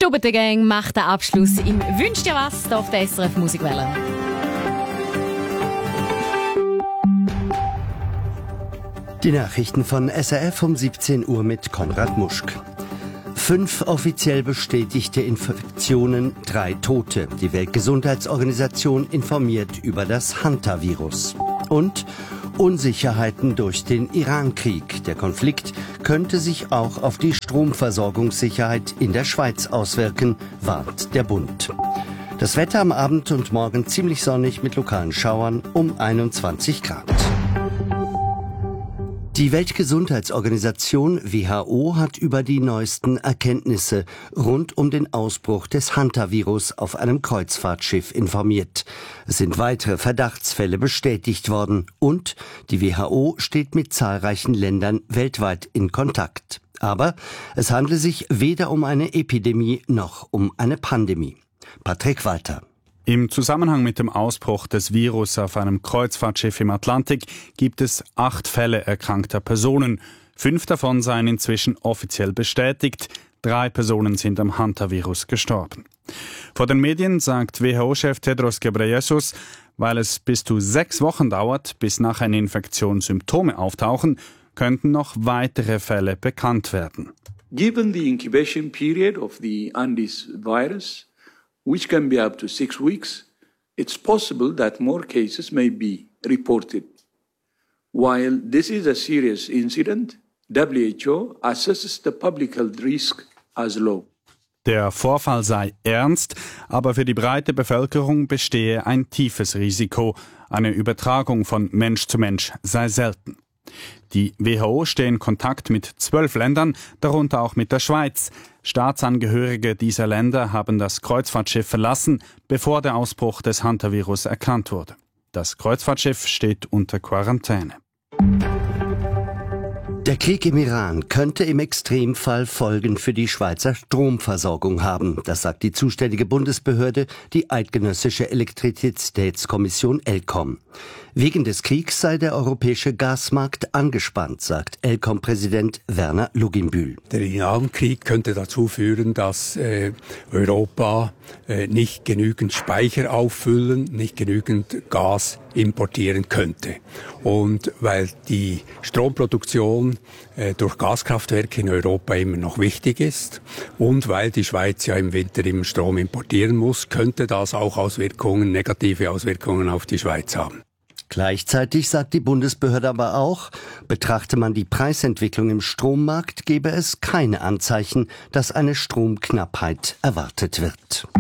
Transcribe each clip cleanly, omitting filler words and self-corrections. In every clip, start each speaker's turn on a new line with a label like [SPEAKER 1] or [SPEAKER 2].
[SPEAKER 1] Stubbetengang macht den Abschluss im «Wünsch dir was» hier auf der SRF Musikwelle.
[SPEAKER 2] Die Nachrichten von SRF um 17 Uhr mit Konrad Muschk. 5 offiziell bestätigte Infektionen, 3 Tote. Die Weltgesundheitsorganisation informiert über das Hantavirus. Und Unsicherheiten durch den Iran-Krieg. Der Konflikt könnte sich auch auf die Stromversorgungssicherheit in der Schweiz auswirken, warnt der Bund. Das Wetter am Abend und morgen ziemlich sonnig mit lokalen Schauern um 21 Grad. Die Weltgesundheitsorganisation WHO hat über die neuesten Erkenntnisse rund um den Ausbruch des Hantavirus auf einem Kreuzfahrtschiff informiert. Es sind weitere Verdachtsfälle bestätigt worden und die WHO steht mit zahlreichen Ländern weltweit in Kontakt. Aber es handle sich weder um eine Epidemie noch um eine Pandemie. Patrick Walter.
[SPEAKER 3] Im Zusammenhang mit dem Ausbruch des Virus auf einem Kreuzfahrtschiff im Atlantik gibt es 8 Fälle erkrankter Personen. 5 davon seien inzwischen offiziell bestätigt. 3 Personen sind am Hantavirus gestorben. Vor den Medien sagt WHO-Chef Tedros Ghebreyesus, weil es bis zu 6 Wochen dauert, bis nach einer Infektion Symptome auftauchen, könnten noch weitere Fälle bekannt werden.
[SPEAKER 4] Given the incubation period of the Andes virus, which can be up to 6 weeks, it's possible that more cases may be reported. While this is a serious incident, WHO assesses the public health risk as low.
[SPEAKER 3] Der Vorfall sei ernst, aber für die breite Bevölkerung bestehe ein tiefes Risiko. Eine Übertragung von Mensch zu Mensch sei selten. Die WHO steht in Kontakt mit 12 Ländern, darunter auch mit der Schweiz. Staatsangehörige dieser Länder haben das Kreuzfahrtschiff verlassen, bevor der Ausbruch des Hantavirus erkannt wurde. Das Kreuzfahrtschiff steht unter Quarantäne.
[SPEAKER 2] Der Krieg im Iran könnte im Extremfall Folgen für die Schweizer Stromversorgung haben. Das sagt die zuständige Bundesbehörde, die Eidgenössische Elektrizitätskommission ElCom. Wegen des Kriegs sei der europäische Gasmarkt angespannt, sagt ElCom-Präsident Werner Luginbühl.
[SPEAKER 5] Der Iran-Krieg könnte dazu führen, dass Europa nicht genügend Speicher auffüllen, nicht genügend Gas importieren könnte. Und weil die Stromproduktion durch Gaskraftwerke in Europa immer noch wichtig ist und weil die Schweiz ja im Winter immer Strom importieren muss, könnte das auch negative Auswirkungen auf die Schweiz haben.
[SPEAKER 2] Gleichzeitig sagt die Bundesbehörde aber auch, betrachte man die Preisentwicklung im Strommarkt, gebe es keine Anzeichen, dass eine Stromknappheit erwartet wird.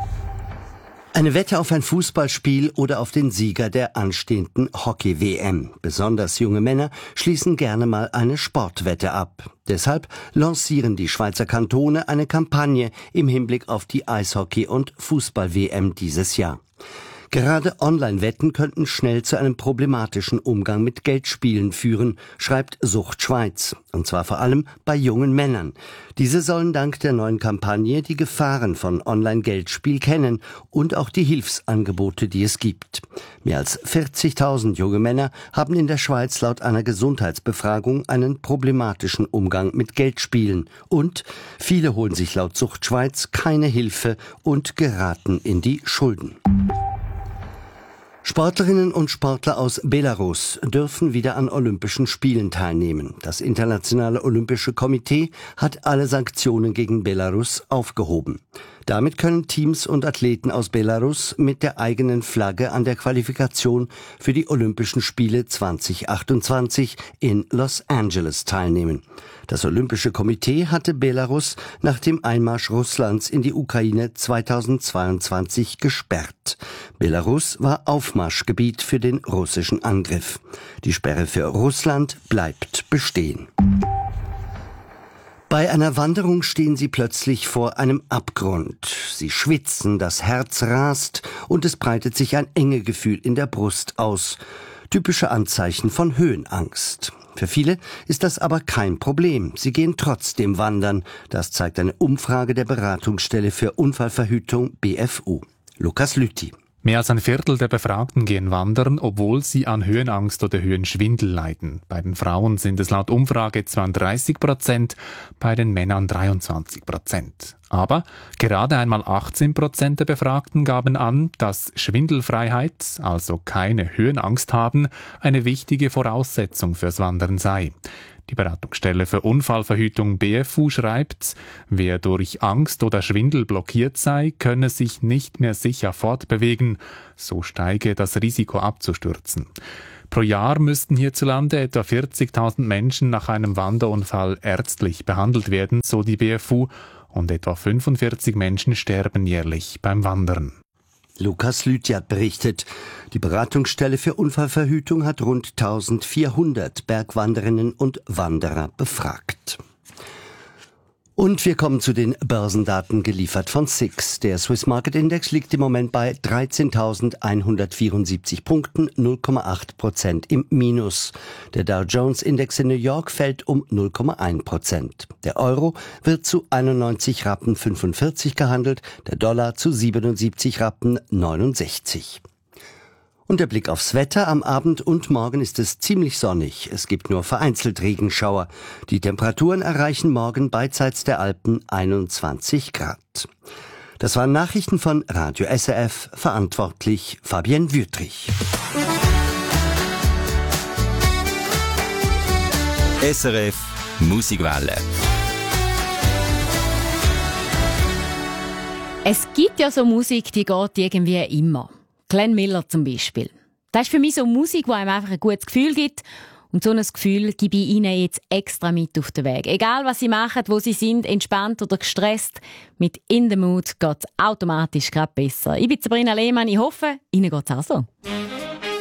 [SPEAKER 2] Eine Wette auf ein Fußballspiel oder auf den Sieger der anstehenden Hockey-WM. Besonders junge Männer schließen gerne mal eine Sportwette ab. Deshalb lancieren die Schweizer Kantone eine Kampagne im Hinblick auf die Eishockey- und Fußball-WM dieses Jahr. Gerade Online-Wetten könnten schnell zu einem problematischen Umgang mit Geldspielen führen, schreibt Sucht Schweiz. Und zwar vor allem bei jungen Männern. Diese sollen dank der neuen Kampagne die Gefahren von Online-Geldspiel kennen und auch die Hilfsangebote, die es gibt. Mehr als 40.000 junge Männer haben in der Schweiz laut einer Gesundheitsbefragung einen problematischen Umgang mit Geldspielen. Und viele holen sich laut Sucht Schweiz keine Hilfe und geraten in die Schulden. Sportlerinnen und Sportler aus Belarus dürfen wieder an Olympischen Spielen teilnehmen. Das Internationale Olympische Komitee hat alle Sanktionen gegen Belarus aufgehoben. Damit können Teams und Athleten aus Belarus mit der eigenen Flagge an der Qualifikation für die Olympischen Spiele 2028 in Los Angeles teilnehmen. Das Olympische Komitee hatte Belarus nach dem Einmarsch Russlands in die Ukraine 2022 gesperrt. Belarus war Aufmarschgebiet für den russischen Angriff. Die Sperre für Russland bleibt bestehen. Bei einer Wanderung stehen sie plötzlich vor einem Abgrund. Sie schwitzen, das Herz rast und es breitet sich ein Engegefühl in der Brust aus. Typische Anzeichen von Höhenangst. Für viele ist das aber kein Problem. Sie gehen trotzdem wandern. Das zeigt eine Umfrage der Beratungsstelle für Unfallverhütung BFU. Lukas Lüthi.
[SPEAKER 6] Mehr als ein Viertel der Befragten gehen wandern, obwohl sie an Höhenangst oder Höhenschwindel leiden. Bei den Frauen sind es laut Umfrage 32%, bei den Männern 23%. Aber gerade einmal 18% der Befragten gaben an, dass Schwindelfreiheit, also keine Höhenangst haben, eine wichtige Voraussetzung fürs Wandern sei. Die Beratungsstelle für Unfallverhütung BFU schreibt, wer durch Angst oder Schwindel blockiert sei, könne sich nicht mehr sicher fortbewegen, so steige das Risiko abzustürzen. Pro Jahr müssten hierzulande etwa 40.000 Menschen nach einem Wanderunfall ärztlich behandelt werden, so die BFU, und etwa 45 Menschen sterben jährlich beim Wandern.
[SPEAKER 2] Lukas Lütjat berichtet, die Beratungsstelle für Unfallverhütung hat rund 1400 Bergwanderinnen und Wanderer befragt. Und wir kommen zu den Börsendaten, geliefert von SIX. Der Swiss Market Index liegt im Moment bei 13.174 Punkten, 0,8% im Minus. Der Dow Jones Index in New York fällt um 0,1%. Der Euro wird zu 91 Rappen 45 gehandelt, der Dollar zu 77 Rappen 69. Und der Blick aufs Wetter. Am Abend und morgen ist es ziemlich sonnig. Es gibt nur vereinzelt Regenschauer. Die Temperaturen erreichen morgen beidseits der Alpen 21 Grad. Das waren Nachrichten von Radio SRF, verantwortlich Fabienne Wüttrich.
[SPEAKER 7] SRF Musikwelle.
[SPEAKER 1] Es gibt ja so Musik, die geht irgendwie immer. Glenn Miller zum Beispiel. Das ist für mich so Musik, die einem einfach ein gutes Gefühl gibt. Und so ein Gefühl gebe ich Ihnen jetzt extra mit auf den Weg. Egal, was Sie machen, wo Sie sind, entspannt oder gestresst, mit In the Mood geht es automatisch gerade besser. Ich bin Sabrina Lehmann, ich hoffe, Ihnen geht es auch so.